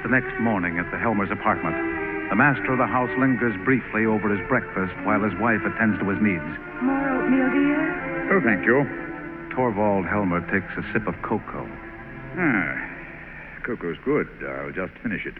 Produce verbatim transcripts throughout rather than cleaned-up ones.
the next morning at the Helmers' apartment. The master of the house lingers briefly over his breakfast while his wife attends to his needs. More oatmeal, dear? Oh, thank you. Torvald Helmer takes a sip of cocoa. Ah, cocoa's good. I'll just finish it.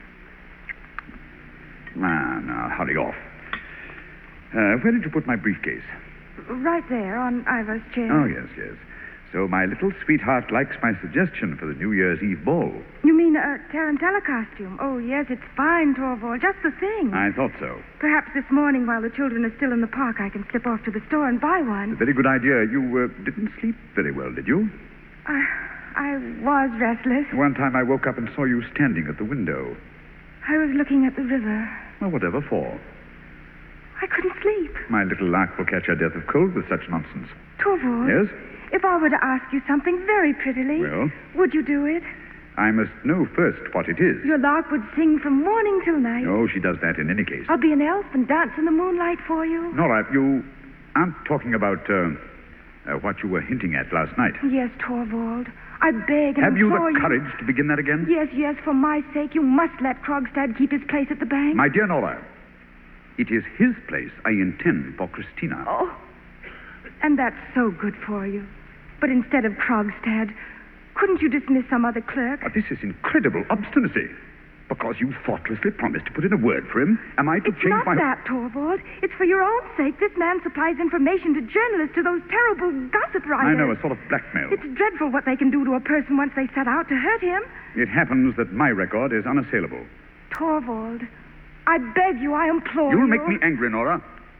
Ah, now, hurry off. Uh, where did you put my briefcase? Right there, on Ivar's chair. Oh, yes, yes. So my little sweetheart likes my suggestion for the New Year's Eve ball. You mean a Tarantella costume? Oh, yes, it's fine, Torvald. Just the thing. I thought so. Perhaps this morning, while the children are still in the park, I can slip off to the store and buy one. A very good idea. You uh, didn't sleep very well, did you? I, I was restless. One time I woke up and saw you standing at the window. I was looking at the river. Well, whatever for? I couldn't sleep. My little lark will catch her death of cold with such nonsense. Torvald? Yes? If I were to ask you something very prettily, Well? would you do it? I must know first what it is. Your lark would sing from morning till night. No, she does that in any case. I'll be an elf and dance in the moonlight for you. Nora, you aren't talking about uh, uh, what you were hinting at last night. Yes, Torvald. I beg and Have you implore the courage to begin that again? Yes, yes, for my sake, you must let Krogstad keep his place at the bank. My dear Nora, it is his place I intend for Christina. Oh, and that's so good for you. But instead of Krogstad, couldn't you dismiss some other clerk? But this is incredible obstinacy. Because you thoughtlessly promised to put in a word for him, am I to It's change not my... that, Torvald. It's for your own sake. This man supplies information to journalists, to those terrible gossip writers. I know, a sort of blackmail. It's dreadful what they can do to a person once they set out to hurt him. It happens that my record is unassailable. Torvald, I beg you, I implore You'll you. make me angry, Nora.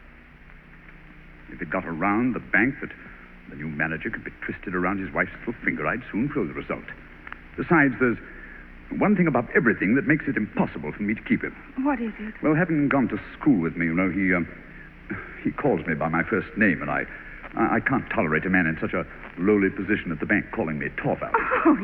If it got around the bank that the new manager could be twisted around his wife's little finger, I'd soon know the result. Besides, there's one thing about everything that makes it impossible for me to keep him. What is it? Well, having gone to school with me, you know, he um, he calls me by my first name, and I I can't tolerate a man in such a lowly position at the bank calling me Torvald. Oh,